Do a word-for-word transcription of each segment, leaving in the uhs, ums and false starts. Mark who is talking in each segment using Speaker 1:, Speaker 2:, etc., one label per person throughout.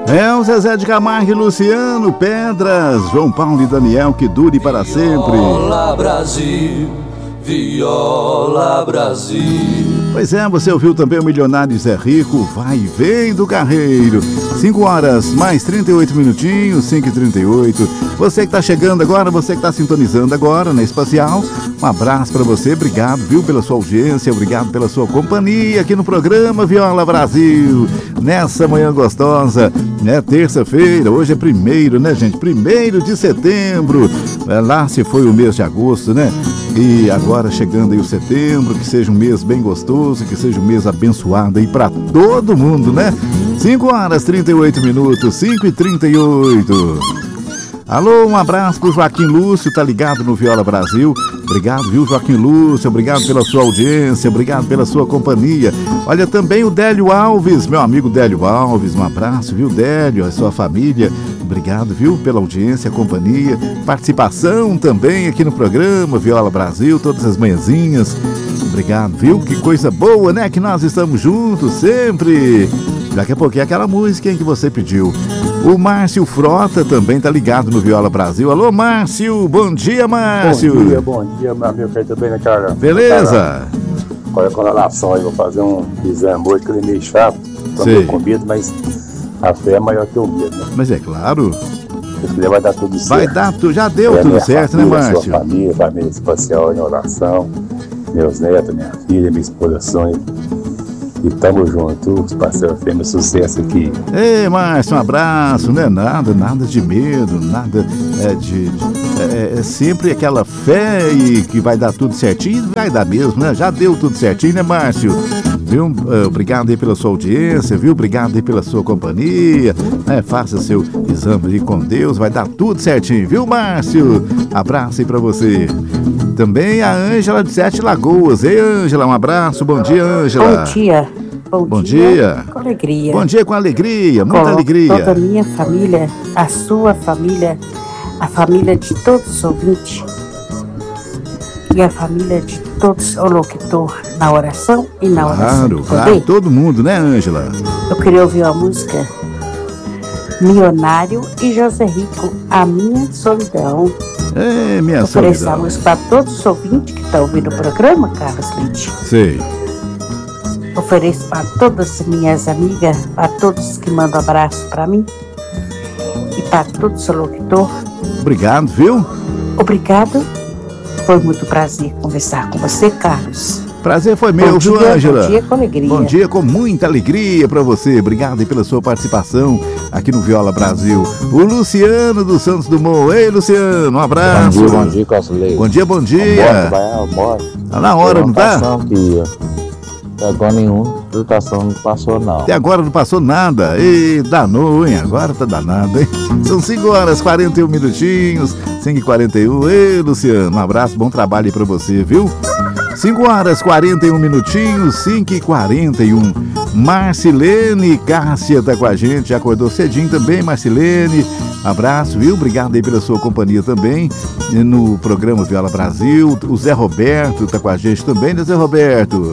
Speaker 1: É o Zezé de Camargo e Luciano, Pedras, João Paulo e Daniel, que dure para sempre.
Speaker 2: Viola Brasil, Viola Brasil.
Speaker 1: Pois é, você ouviu também o milionário Zé Rico, Vai e Vem do Carreiro. cinco horas, mais trinta e oito minutinhos, cinco e trinta e oito. Você que está chegando agora, você que está sintonizando agora na Espacial, um abraço para você, obrigado, viu, pela sua audiência, obrigado pela sua companhia aqui no programa Viola Brasil. Nessa manhã gostosa, né, terça-feira, hoje é primeiro, né, gente? Primeiro de setembro, é, lá se foi o mês de agosto, né? E agora chegando aí o setembro, que seja um mês bem gostoso, que seja um mês abençoado aí pra todo mundo, né? cinco horas, trinta e oito minutos, cinco e trinta e oito. Alô, um abraço pro Joaquim Lúcio, tá ligado no Viola Brasil. Obrigado, viu, Joaquim Lúcio, obrigado pela sua audiência, obrigado pela sua companhia. Olha, também o Délio Alves, meu amigo Délio Alves, um abraço, viu, Délio, a sua família. Obrigado, viu, pela audiência, companhia, participação também aqui no programa Viola Brasil, todas as manhãzinhas. Obrigado, viu, que coisa boa, né, que nós estamos juntos sempre. Daqui a pouquinho é aquela música, hein, que você pediu. O Márcio Frota também tá ligado no Viola Brasil. Alô, Márcio, bom dia, Márcio.
Speaker 3: Bom dia, bom dia, meu amigo, tudo bem, né, cara?
Speaker 1: Beleza.
Speaker 3: Qual é a coloração aí? Vou fazer um exame hoje, que ele é meio chato, tô meio com medo, mas a fé é maior que o medo, né?
Speaker 1: Mas é claro.
Speaker 3: Porque vai dar tudo certo.
Speaker 1: Vai dar, tu, já deu
Speaker 3: é
Speaker 1: tudo certo,
Speaker 3: família,
Speaker 1: né, Márcio?
Speaker 3: Sua família, família espacial em oração, meus netos, minha filha, minha esposa Sônia. E tamo junto, os parceiros fêmeas, sucesso aqui.
Speaker 1: Ei, Márcio, um abraço, não é nada, nada de medo, nada é, de... de é, é sempre aquela fé e que vai dar tudo certinho, vai dar mesmo, né? Já deu tudo certinho, né, Márcio? Viu? Obrigado aí pela sua audiência, viu? Obrigado aí pela sua companhia, né? Faça seu exame aí com Deus, vai dar tudo certinho, viu, Márcio? Abraço aí pra você. Também a Ângela de Sete Lagoas. Ei, Ângela, um abraço, bom dia, Ângela.
Speaker 4: Bom dia. Bom,
Speaker 1: bom
Speaker 4: dia,
Speaker 1: dia.
Speaker 4: Com alegria.
Speaker 1: Bom dia com alegria, muita
Speaker 4: com
Speaker 1: alegria.
Speaker 4: Toda a minha família, a sua família, a família de todos os ouvintes e a família de todos o locutor na oração e na
Speaker 1: claro,
Speaker 4: oração.
Speaker 1: Claro, claro, todo mundo, né, Ângela?
Speaker 4: Eu queria ouvir a música Milionário e José Rico, A Minha Solidão.
Speaker 1: É, minha solidão.
Speaker 4: Oferecemos para todos os ouvintes que estão ouvindo o programa, Carlos Leite.
Speaker 1: Sei.
Speaker 4: Ofereço para todas as minhas amigas, para todos que mandam abraço para mim e para todos os locutores.
Speaker 1: Obrigado, viu?
Speaker 4: Obrigado. Foi muito prazer conversar com você, Carlos.
Speaker 1: Prazer foi meu, viu, Ângela?
Speaker 4: Bom dia com alegria.
Speaker 1: Bom dia com muita alegria pra você. Obrigado aí pela sua participação aqui no Viola Brasil. O Luciano dos Santos Dumont. Ei, Luciano, um abraço.
Speaker 5: Bom dia, bom dia, Carlos Leite.
Speaker 1: Bom dia, bom dia. Tá na hora, não tá?
Speaker 5: Até agora nenhuma votação não passou, não.
Speaker 1: Até agora não passou nada. Ei, danou, hein? Agora tá danado, hein? São cinco horas, quarenta e um minutinhos. cinco e quarenta e um. Ei, Luciano, um abraço, bom trabalho aí pra você, viu? cinco horas, quarenta e um minutinhos, cinco e quarenta e um. Marcilene Cássia tá com a gente, já acordou cedinho também, Marcilene. Abraço, viu? Obrigado aí pela sua companhia também no programa Viola Brasil. O Zé Roberto tá com a gente também, né, Zé Roberto?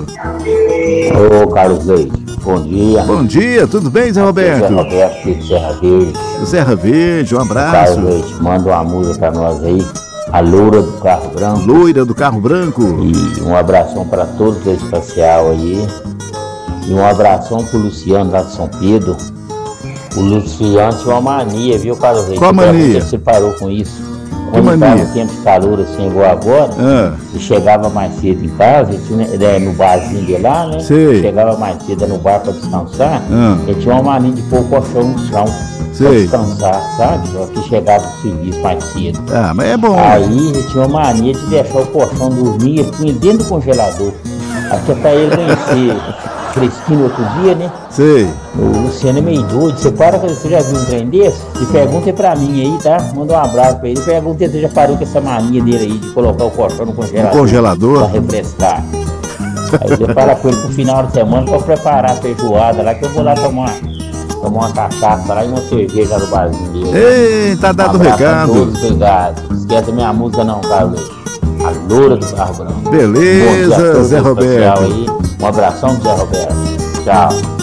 Speaker 5: Ô, Carlos Leite, bom dia.
Speaker 1: Bom dia, tudo bem, Zé Roberto?
Speaker 5: Zé Roberto, aqui de Serra Verde.
Speaker 1: Serra Verde, um abraço.
Speaker 5: Carlos Leite, manda uma música pra nós aí. A Loura do Carro Branco.
Speaker 1: Loira do Carro Branco.
Speaker 5: E um abração para todos da Espacial aí. E um abração pro Luciano lá de São Pedro. O Luciano tinha uma mania, viu, Carlos Leite?
Speaker 1: Qual mania?
Speaker 5: Ele se parou com isso.
Speaker 1: Que
Speaker 5: Quando
Speaker 1: mania?
Speaker 5: estava tempo de calor assim, igual agora,
Speaker 1: ah.
Speaker 5: ele chegava mais cedo em casa, ele tinha, ele é no barzinho de lá, né?
Speaker 1: Sei.
Speaker 5: Chegava mais cedo no bar para descansar,
Speaker 1: ah.
Speaker 5: ele tinha uma mania de pôr o colchão no chão. Pra
Speaker 1: Sei.
Speaker 5: descansar, sabe? Que chegava do serviço mais cedo.
Speaker 1: Ah, mas é bom.
Speaker 5: Aí ele tinha uma mania de deixar o colchão dormir, ele punha dentro do congelador. Até pra ele vencer fresquinho no outro dia, né?
Speaker 1: Sei.
Speaker 5: O Luciano é meio doido. Você para, você já viu um trem desse? E pergunta pra mim aí, tá? Manda um abraço pra ele. Pergunta se você já parou com essa mania dele aí de colocar o colchão no congelador.
Speaker 1: No congelador?
Speaker 5: Pra refrescar. Aí você fala com ele pro final de semana pra preparar a feijoada lá, que eu vou lá tomar. Tomar uma cachaça lá e uma cerveja no barzinho dele.
Speaker 1: Ei, tá dado o recado.
Speaker 5: Todos, obrigado. Não esquece minha música não, Carlos. A Loura do Carro Branco.
Speaker 1: Beleza, Zé Roberto.
Speaker 5: Aí. Um abração do Zé Roberto. Tchau.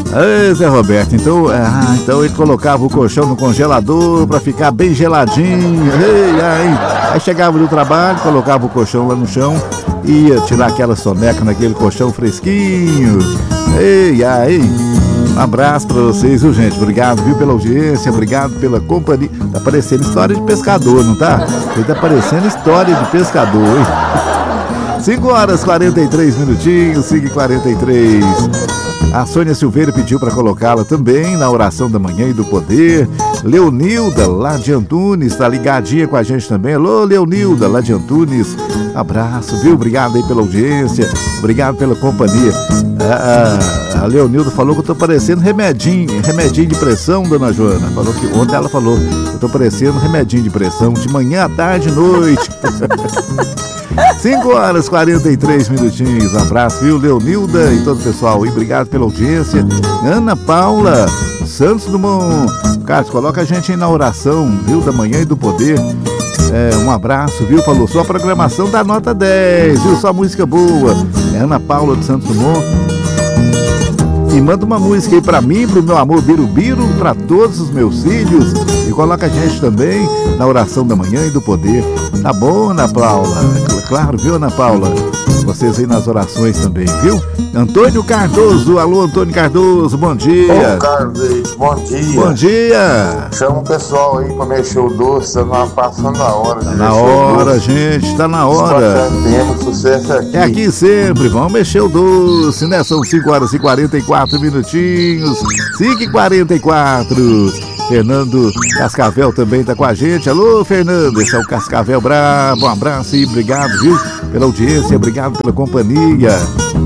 Speaker 1: Ei, Zé Roberto, então, ah, então ele colocava o colchão no congelador pra ficar bem geladinho. Ei, ai. Aí chegava do trabalho, colocava o colchão lá no chão, ia tirar aquela soneca naquele colchão fresquinho. Ei, ai. Um abraço pra vocês, viu, gente? Obrigado, viu, pela audiência, obrigado pela companhia. Tá parecendo história de pescador, não tá? Ele tá parecendo história de pescador, hein? cinco horas e quarenta e três minutinhos, cinco e quarenta e três. A Sônia Silveira pediu para colocá-la também na oração da manhã e do poder. Leonilda, lá de Antunes, tá ligadinha com a gente também. Alô, Leonilda, lá de Antunes. Abraço, viu? Obrigado aí pela audiência, obrigado pela companhia. A, a, a Leonilda falou que eu tô parecendo remedinho, remedinho de pressão, dona Joana. Falou que ontem ela falou que eu tô parecendo remedinho de pressão de manhã, à tarde e noite. cinco horas e quarenta e três minutinhos. Abraço, viu, Leonilda e todo o pessoal. E obrigado pela audiência. Ana Paula Santos Dumont. Carlos, coloca a gente aí na oração, viu, da manhã e do poder. É, um abraço, viu? Falou, sua programação da nota dez, viu? Só música boa. É Ana Paula de Santos Dumont. E manda uma música aí pra mim, pro meu amor Birubiru, pra todos os meus filhos. E coloca a gente também na oração da manhã e do poder. Tá bom, Ana Paula? Claro, viu, Ana Paula? Vocês aí nas orações também, viu? Antônio Cardoso, alô, Antônio Cardoso, bom dia.
Speaker 6: Ô, Carlos, bom dia.
Speaker 1: Bom dia.
Speaker 6: Chama o pessoal aí pra mexer o doce, tá passando a hora.
Speaker 1: Tá na hora, gente, tá na hora.
Speaker 6: Temos sucesso aqui.
Speaker 1: É aqui sempre, vamos mexer o doce, né? São cinco horas e quarenta e quatro minutinhos, cinco e quarenta e quatro. Fernando Cascavel também tá com a gente. Alô, Fernando, esse é o Cascavel Bravo. Um abraço e obrigado, viu, pela audiência, obrigado pela companhia.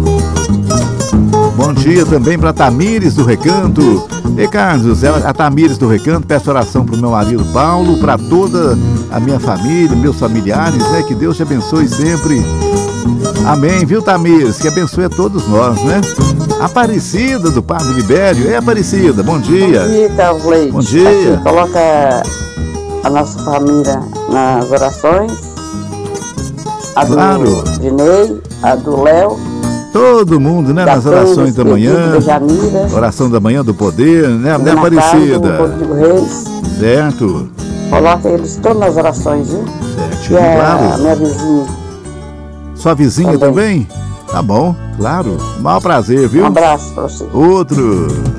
Speaker 1: Bom dia também para Tamires do Recanto. E Carlos, a Tamires do Recanto, peço oração pro meu marido Paulo, para toda a minha família, meus familiares, né? Que Deus te abençoe sempre. Amém, viu, Tamires? Que abençoe a todos nós, né? Aparecida do Padre Libério. É, Aparecida, bom dia.
Speaker 7: Bom dia, Carlos Leite.
Speaker 1: Bom dia.
Speaker 7: Aqui, coloca a nossa família nas orações. A
Speaker 1: Claro.
Speaker 7: do Dinei, a do Léo.
Speaker 1: Todo mundo, né? Nas orações da manhã.
Speaker 7: Janira,
Speaker 1: oração da manhã do poder, né? Né,
Speaker 7: Natal,
Speaker 1: Aparecida?
Speaker 7: Rodrigo Reis.
Speaker 1: Certo.
Speaker 7: Coloca eles todos nas orações, viu?
Speaker 1: Certinho,
Speaker 7: E a
Speaker 1: claro.
Speaker 7: minha vizinha.
Speaker 1: Sua vizinha também?
Speaker 7: Também.
Speaker 1: Tá bom, claro. Maior prazer, viu?
Speaker 7: Um abraço pra você.
Speaker 1: Outro.